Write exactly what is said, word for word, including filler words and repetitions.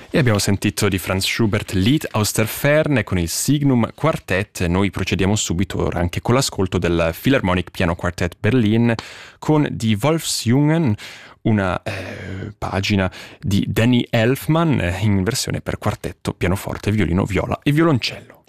E abbiamo sentito di Franz Schubert Lied aus der Ferne con il Signum Quartet. Noi procediamo subito ora anche con l'ascolto del Philharmonic Piano Quartet Berlin con Die Wolfsjungen, una eh, pagina di Danny Elfman in versione per quartetto, pianoforte, violino, viola e violoncello.